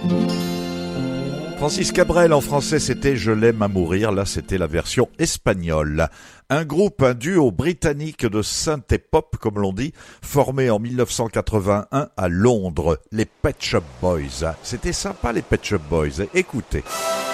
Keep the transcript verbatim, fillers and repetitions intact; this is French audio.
Francis Cabrel en français c'était Je l'aime à mourir, là c'était la version espagnole. Un groupe, un duo britannique de synthé pop comme l'on dit, formé en mille neuf cent quatre-vingt-un à Londres, les Pet Shop Boys. C'était sympa les Pet Shop Boys, écoutez.